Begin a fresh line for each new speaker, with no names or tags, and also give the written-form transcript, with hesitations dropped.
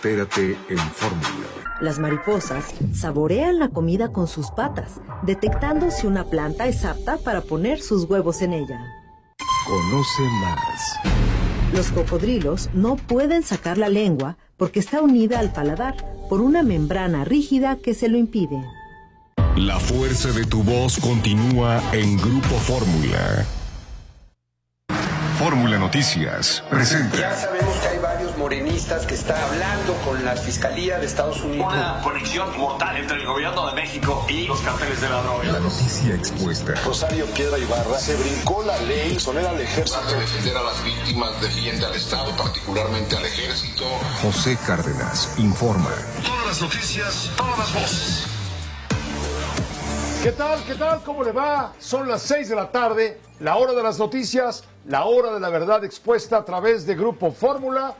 Entérate en Fórmula.
Las mariposas saborean la comida con sus patas, detectando si una planta es apta para poner sus huevos en ella.
Conoce más.
Los cocodrilos no pueden sacar la lengua porque está unida al paladar por una membrana rígida que se lo impide.
La fuerza de tu voz continúa en Grupo Fórmula. Fórmula Noticias presenta.
Ya sabemos que hay varios morenistas que están hablando con la Fiscalía de Estados Unidos.
Una conexión mortal entre el gobierno de México y los carteles de la droga.
La noticia expuesta.
Rosario Piedra Ibarra se brincó la ley, exonera al ejército.
Trata de defender a las víctimas, defiende al Estado, particularmente al ejército.
José Cárdenas informa.
Todas las noticias, todas las voces.
¿Qué tal? ¿Qué tal? ¿Cómo le va? Son las 6 de la tarde, la hora de las noticias, la hora de la verdad expuesta a través de Grupo Fórmula.